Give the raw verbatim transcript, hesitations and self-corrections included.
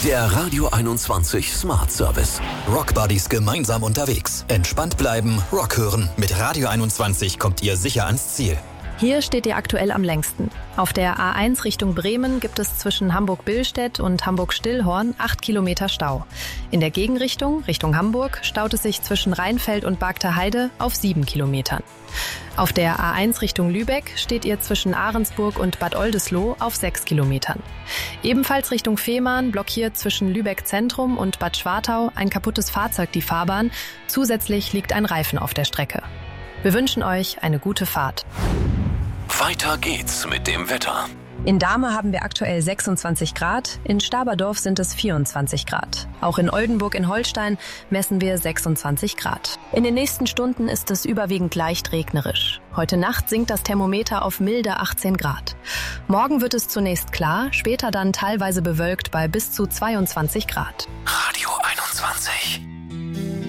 Der Radio einundzwanzig Smart Service. Rockbuddies gemeinsam unterwegs. Entspannt bleiben, Rock hören. Mit Radio einundzwanzig kommt ihr sicher ans Ziel. Hier steht ihr aktuell am längsten. Auf der A eins Richtung Bremen gibt es zwischen Hamburg-Billstedt und Hamburg-Stillhorn acht Kilometer Stau. In der Gegenrichtung, Richtung Hamburg, staut es sich zwischen Rheinfeld und Bargter Heide auf sieben Kilometern. Auf der A eins Richtung Lübeck steht ihr zwischen Ahrensburg und Bad Oldesloe auf sechs Kilometern. Ebenfalls Richtung Fehmarn blockiert zwischen Lübeck Zentrum und Bad Schwartau ein kaputtes Fahrzeug die Fahrbahn. Zusätzlich liegt ein Reifen auf der Strecke. Wir wünschen euch eine gute Fahrt. Weiter geht's mit dem Wetter. In Dahme haben wir aktuell sechsundzwanzig Grad, in Staberdorf sind es vierundzwanzig Grad. Auch in Oldenburg in Holstein messen wir sechsundzwanzig Grad. In den nächsten Stunden ist es überwiegend leicht regnerisch. Heute Nacht sinkt das Thermometer auf milde achtzehn Grad. Morgen wird es zunächst klar, später dann teilweise bewölkt bei bis zu zweiundzwanzig Grad. Radio einundzwanzig.